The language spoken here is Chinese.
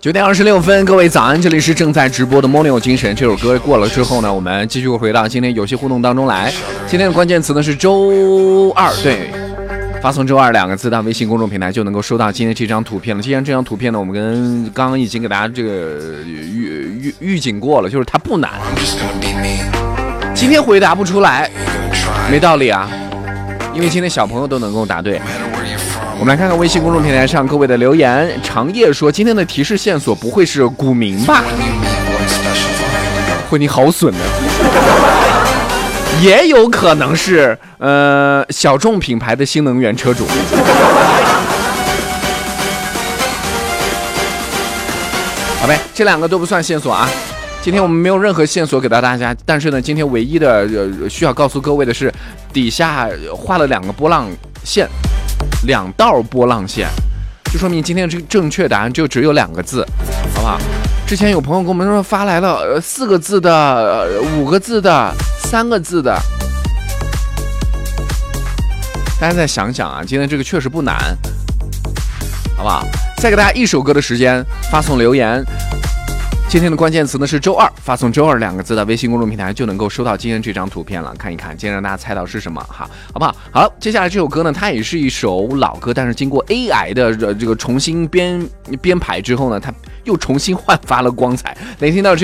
9:26，各位早安，这里是正在直播的 Morning 有精神。这首歌过了之后呢，我们继续回到今天游戏互动当中来。今天的关键词呢是周二，对，发送周二2个字到微信公众平台就能够收到今天这张图片了。既然这张图片呢，我们刚刚已经给大家这个预警过了，就是它不难。今天回答不出来，没道理啊，因为今天小朋友都能够答对。我们来看看微信公众平台上各位的留言。长夜说，今天的提示线索不会是股民吧？会你好损的。也有可能是小众品牌的新能源车主。好呗，这2个都不算线索啊。今天我们没有任何线索给到大家，但是呢，今天唯一的需要告诉各位的是，底下画了2个波浪线，2道波浪线，就说明今天这个正确答案就只有2个字，好不好？之前有朋友跟我们说发来了4个字的、5个字的、3个字的，大家再想想啊，今天这个确实不难，好不好？再给大家1首歌的时间发送留言。今天的关键词呢是周二，发送周二2个字的微信公众平台就能够收到今天这张图片了。看一看，今天让大家猜到是什么，好不好？好了，接下来这首歌呢，它也是一首老歌，但是经过 AI 的这个重新编排之后呢，它又重新焕发了光彩。能听到这